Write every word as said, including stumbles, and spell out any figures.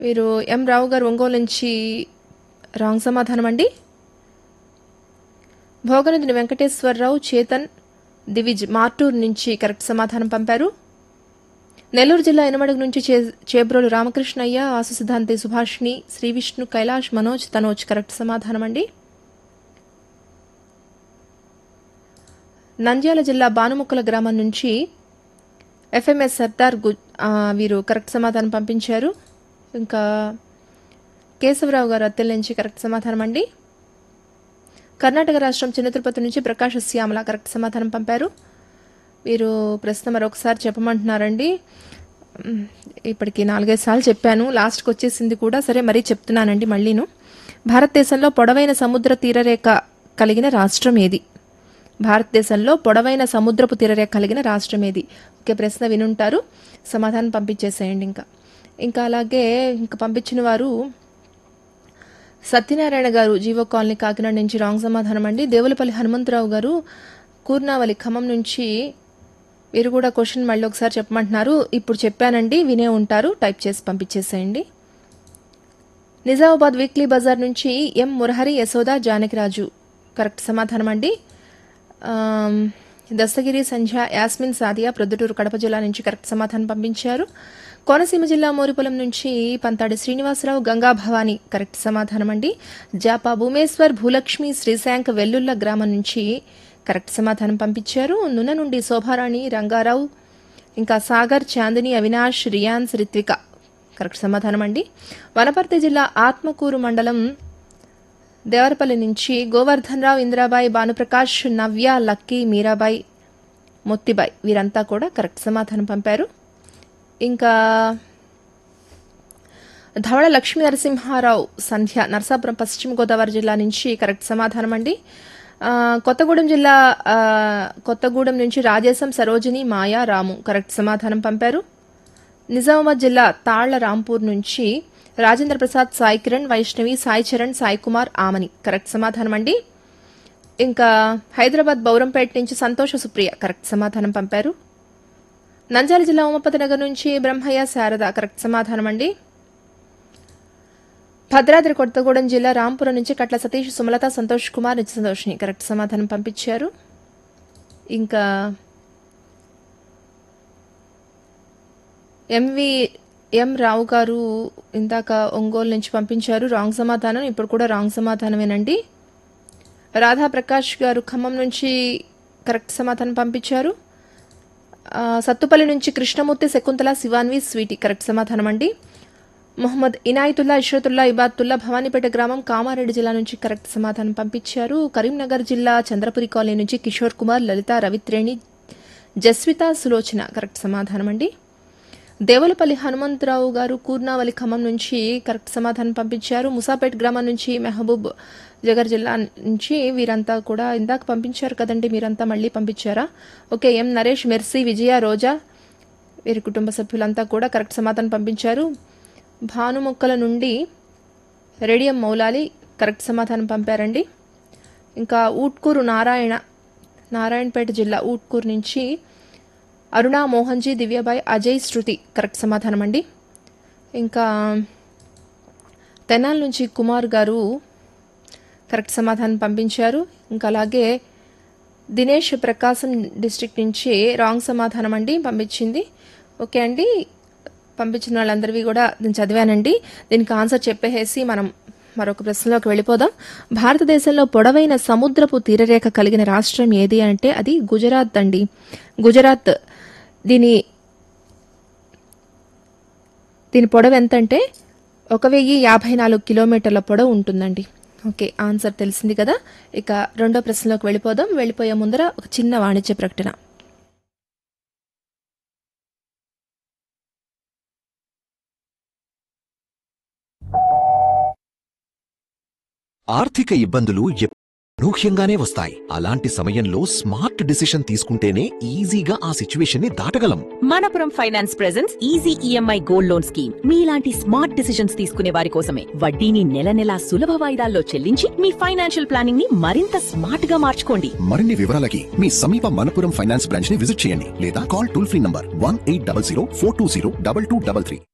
వీరు ఎం రావు గారు ఒంగోలు నుంచి రాంగ్ సమాధానం అండి. భోగనదిని వెంకటేశ్వరరావు చేతన్ దివిజ్ మార్టూర్ నుంచి కరెక్ట్ సమాధానం పంపారు. నెల్లూరు జిల్లా ఎనమడుగు నుంచి చే చేబ్రోలు రామకృష్ణయ్య, ఆసు సిద్ధాంతి సుభాష్ని, శ్రీ విష్ణు, కైలాష్, మనోజ్, తనోజ్ కరెక్ట్ సమాధానం అండి. నంద్యాల జిల్లా బానుముక్కల గ్రామం నుంచి ఎఫ్ఎంఎస్ సర్దార్ గు వీరు కరెక్ట్ సమాధానం పంపించారు. ఇంకా కేశవరావు గారు అత్తెల నుంచి కరెక్ట్ సమాధానం అండి. కర్ణాటక రాష్ట్రం చిన్న తిరుపతి నుంచి ప్రకాశ శ్యామల కరెక్ట్ సమాధానం పంపారు. మీరు ప్రశ్న మరొకసారి చెప్పమంటున్నారండి. ఇప్పటికి నాలుగైదు సార్లు చెప్పాను, లాస్ట్కి వచ్చేసింది కూడా. సరే మరీ చెప్తున్నానండి మళ్ళీను. భారతదేశంలో పొడవైన సముద్ర తీరరేఖ కలిగిన రాష్ట్రం ఏది? భారతదేశంలో పొడవైన సముద్రపు తీరరేఖ కలిగిన రాష్ట్రం ఏది? ఒకే ప్రశ్న వినుంటారు, సమాధానం పంపించేసేయండి. ఇంకా ఇంకా అలాగే ఇంకా పంపించిన వారు సత్యనారాయణ గారు జీవో కాలనీ కాకినాడ నుంచి రాంగ్ సమాధానం అండి. దేవులపల్లి హనుమంతరావు గారు కూర్నావలి ఖమ్మం నుంచి వీరు కూడా క్వశ్చన్ మళ్ళీ ఒకసారి చెప్పమంటున్నారు. ఇప్పుడు చెప్పానండి, వినే ఉంటారు, టైప్ చేసి పంపించేసేయండి. నిజామాబాద్ వీక్లీ బజార్ నుంచి ఎం మురహరి, యశోద, జానకిరాజు కరెక్ట్ సమాధానం అండి. దస్తగిరి, సంధ్య, యాస్మిన్, సాదియా ప్రొద్దుటూరు కడప జిల్లా నుంచి కరెక్ట్ సమాధానం పంపించారు. కోనసీమ జిల్లా మోరిపులం నుంచి పంతాడి శ్రీనివాసరావు, గంగా భవాని కరెక్ట్ సమాధానం అండి. జాపా భూమేశ్వర్, భూలక్ష్మి, శ్రీశాంక్ వెల్లుల్ల గ్రామం నుంచి కరెక్ట్ సమాధానం పంపించారు. నున్న నుండి శోభారాణి, రంగారావు, ఇంకా సాగర్, చాందిని, అవినాష్, రియాన్స్, రిత్విక కరెక్ట్ సమాధానం అండి. వనపర్తి జిల్లా ఆత్మకూరు మండలం దేవరపల్లి నుంచి గోవర్ధన్ రావు, ఇందిరాబాయి, భానుప్రకాష్, నవ్య, లక్కీ, మీరాబాయి, మొత్తిబాయి వీరంతా కూడా కరెక్ట్ సమాధానం పంపారు. ఇంకా ధవళ లక్ష్మీ నరసింహారావు, సంధ్య నరసాపురం పశ్చిమ గోదావరి జిల్లా నుంచి కరెక్ట్ సమాధానం అండి. కొత్తగూడెం జిల్లా కొత్తగూడెం నుంచి రాజేశం, సరోజిని, మాయా, రాము కరెక్ట్ సమాధానం పంపారు. నిజామాబాద్ జిల్లా తాళ్ల రాంపూర్ నుంచి రాజేంద్ర ప్రసాద్, సాయి కిరణ్, వైష్ణవి, సాయి చరణ్, సాయి కుమార్, ఆమని కరెక్ట్ సమాధానం అండి. ఇంకా హైదరాబాద్ బౌరంపేట నుంచి సంతోష, సుప్రియ కరెక్ట్ సమాధానం పంపారు. నంద్యాల జిల్లా ఉమాపతి నగర్ నుంచి బ్రహ్మయ్య, శారద కరెక్ట్ సమాధానం అండి. భద్రాద్రి కొత్తగూడెం జిల్లా రాంపురం నుంచి కట్ల సతీష్, సుమలత, సంతోష్ కుమార్, నిత్య సంతోష్ని కరెక్ట్ సమాధానం పంపించారు. ఇంకా ఎంవి ఎం రావు గారు ఇందాక ఒంగోలు నుంచి పంపించారు రాంగ్ సమాధానం. ఇప్పుడు కూడా రాంగ్ సమాధానమేనండి. రాధా ప్రకాష్ గారు ఖమ్మం నుంచి కరెక్ట్ సమాధానం పంపించారు. సత్తుపల్లి నుంచి కృష్ణమూర్తి, శకుంతల, శివాన్వి, స్వీటీ కరెక్ట్ సమాధానం అండి. మొహమ్మద్ ఇనాయతుల్లా, ఇష్రతుల్లా, ఇబాతుల్లా భవానీపేట గ్రామం కామారెడ్డి జిల్లా నుంచి కరెక్ట్ సమాధానం పంపించారు. కరీంనగర్ జిల్లా చంద్రపురి కాలనీ నుంచి కిషోర్ కుమార్, లలిత, రవిత్రేణి, జస్విత, సులోచన కరెక్ట్ సమాధానం అండి. దేవులపల్లి హనుమంతరావు గారు కూర్నావలి ఖమ్మం నుంచి కరెక్ట్ సమాధానం పంపించారు. ముసాపేట్ గ్రామం నుంచి మెహబూబ్ జగర్ జిల్లా నుంచి వీరంతా కూడా ఇందాక పంపించారు కదండి, మీరంతా మళ్ళీ పంపించారా? ఓకే. ఎం నరేష్, మెర్సీ, విజయ, రోజా వీరి కుటుంబ సభ్యులంతా కూడా కరెక్ట్ సమాధానం పంపించారు. భానుమొక్కల నుండి రేడియం మౌలాలి కరెక్ట్ సమాధానం పంపారండి. ఇంకా ఊట్కూరు నారాయణ, నారాయణపేట జిల్లా ఊట్కూరు నుంచి అరుణ, మోహన్జీ, దివ్యబాయ్, అజయ్, శృతి కరెక్ట్ సమాధానం అండి. ఇంకా తెనాల నుంచి కుమార్ గారు కరెక్ట్ సమాధానం పంపించారు. ఇంకా అలాగే దినేష్ ప్రకాశం డిస్ట్రిక్ట్ నుంచి రాంగ్ సమాధానం అండి పంపించింది. ఓకే అండి, పంపించిన వాళ్ళందరివి కూడా నేను చదివానండి. దీనికి ఆన్సర్ చెప్పేసి మనం మరొక ప్రశ్నలోకి వెళ్ళిపోదాం. భారతదేశంలో పొడవైన సముద్రపు తీరరేఖ కలిగిన రాష్ట్రం ఏది అంటే అది గుజరాత్ అండి. గుజరాత్ దీని దీని పొడవు ఎంతంటే ఒక వెయ్యి యాభై నాలుగు కిలోమీటర్ల పొడవు ఉంటుందండి. ఓకే, ఆన్సర్ తెలిసింది కదా. ఇక రెండో ప్రశ్నలోకి వెళ్ళిపోదాం. వెళ్ళిపోయే ముందర ఒక చిన్న వాణిజ్య ప్రకటన. ఆర్థిక ఇబ్బందులు అనూహ్యంగానే వస్తాయి. అలాంటి సమయంలో స్మార్ట్ డిసిషన్ తీసుకుంటేనే ఈజీగా ఆ సిచ్యువేషన్ ని దాటగలం. Manappuram finance presents easy EMI gold loan scheme. మీలాంటి స్మార్ట్ డిసిషన్స్ తీసుకునే వారి కోసమే. వడ్డీని నెల నెలా సులభ వాయిదాల్లో చెల్లించి మీ ఫైనాన్షియల్ ప్లానింగ్ ని మరింత స్మార్ట్ గా మార్చుకోండి. మరిన్ని వివరాలకి మీ సమీప మనపురం ఫైనాన్స్ బ్రాంచ్ ని విజిట్ చేయండి లేదా call toll free number one eight double zero four two zero double two double three.